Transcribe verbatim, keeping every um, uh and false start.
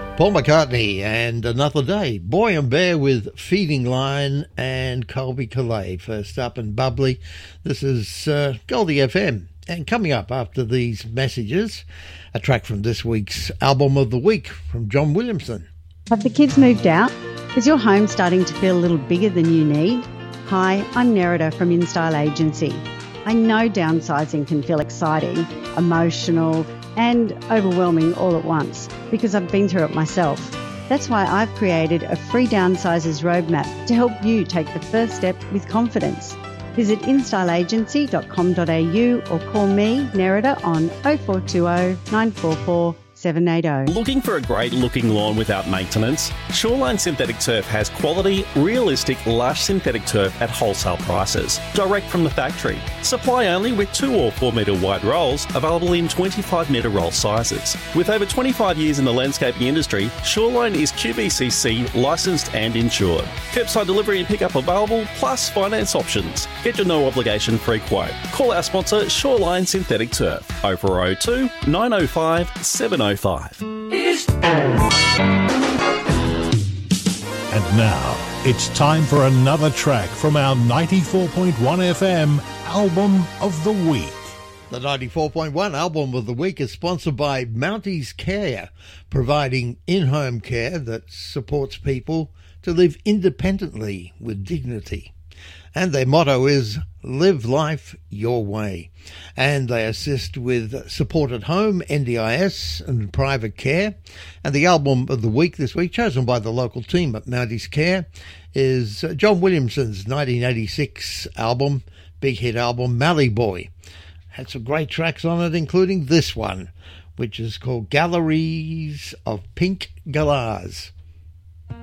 Paul McCartney and Another Day. Boy and Bear with Feeding Line and Colby Calais. First up and Bubbly. This is uh, Goldie F M. And coming up after these messages, a track from this week's Album of the Week from John Williamson. Have the kids moved out? Is your home starting to feel a little bigger than you need? Hi, I'm Nerida from InStyle Agency. I know downsizing can feel exciting, emotional, and overwhelming all at once because I've been through it myself. That's why I've created a free downsizers roadmap to help you take the first step with confidence. Visit in style agency dot com dot a u or call me, Nerida, on oh four two oh, nine four four, seven eight oh. Looking for a great looking lawn without maintenance? Shoreline Synthetic Turf has quality, realistic, lush synthetic turf at wholesale prices, direct from the factory. Supply only with two or four metre wide rolls, available in twenty-five metre roll sizes. With over twenty-five years in the landscaping industry, Shoreline is Q B C C licensed and insured. Curbside delivery and pickup available, plus finance options. Get your no obligation free quote. Call our sponsor Shoreline Synthetic Turf, oh four oh two, nine oh five, seven oh five. And now it's time for another track from our ninety-four point one F M Album of the Week. The ninety-four point one Album of the Week is sponsored by Mounties Care, providing in-home care that supports people to live independently with dignity. And their motto is live life your way. And they assist with support at home, N D I S and private care. And the album of the week this week, chosen by the local team at Mounties Care, is John Williamson's nineteen eighty-six album, big hit album, Mallee Boy. Had some great tracks on it, including this one, which is called Galleries of Pink Galahs.